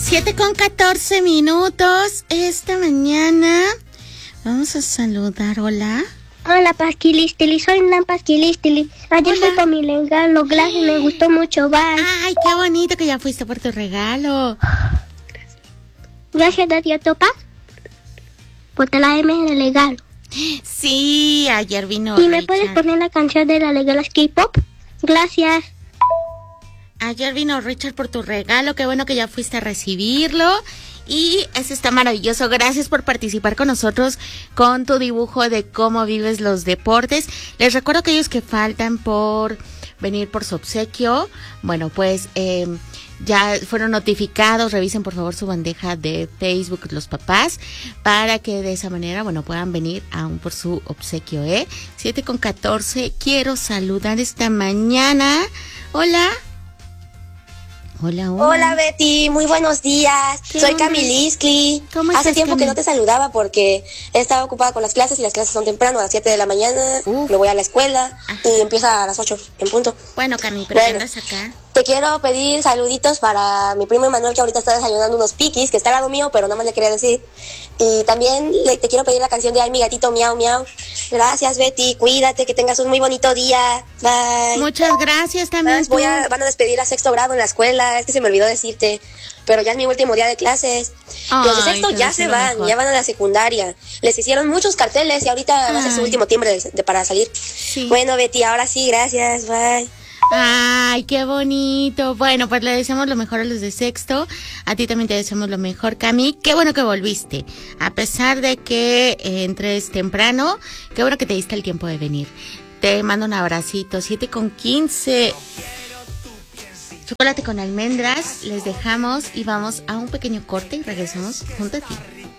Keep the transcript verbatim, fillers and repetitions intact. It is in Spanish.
Siete con catorce minutos esta mañana. Vamos a saludar, hola. Hola, Pasquilistili, soy Nan Pasquilistili. Ayer fui con mi regalo, gracias, me gustó mucho, bye. Ay, qué bonito que ya fuiste por tu regalo. Gracias, Daria Topa, por traerme el regalo. Sí, ayer vino ¿Y me Richard. puedes poner la canción de la regalo K-pop? Gracias. Ayer vino Richard por tu regalo, qué bueno que ya fuiste a recibirlo. Y eso está maravilloso. Gracias por participar con nosotros con tu dibujo de cómo vives los deportes. Les recuerdo a aquellos que faltan por venir por su obsequio. Bueno, pues eh, ya fueron notificados. Revisen por favor su bandeja de Facebook los papás para que de esa manera, bueno, puedan venir aún por su obsequio, ¿eh? siete con catorce. Quiero saludar esta mañana. Hola. Hola, hola. Hola, Betty, muy buenos días. Soy Camiliski. ¿Cómo Hace estás, tiempo Cami? que no te saludaba porque estaba ocupada con las clases y las clases son temprano, a las siete de la mañana. Uf. Me voy a la escuela y empieza a las ocho en punto. Bueno, Cami, pero Bueno. andas acá. Te quiero pedir saluditos para mi primo Emanuel, que ahorita está desayunando unos piquis, que está al lado mío, pero nada más le quería decir. Y también le, te quiero pedir la canción de Ay, mi gatito, miau, miau. Gracias, Betty, cuídate, que tengas un muy bonito día. Bye. Muchas gracias también. Más, voy tú. a, van a despedir a sexto grado en la escuela, es que se me olvidó decirte, pero ya es mi último día de clases. Los de Ay, sexto te ya deseo se lo van, mejor. ya van a la secundaria. Les hicieron muchos carteles y ahorita va a ser su Ay. último timbre de, de- para salir. Sí. Bueno, Betty, ahora sí, gracias, bye. Ay, qué bonito. Bueno, pues le deseamos lo mejor a los de sexto. A ti también te deseamos lo mejor, Cami. Qué bueno que volviste. A pesar de que eh, entres temprano, qué bueno que te diste el tiempo de venir. Te mando un abracito. siete con quince. Chocolate con almendras. Les dejamos y vamos a un pequeño corte y regresamos junto a ti.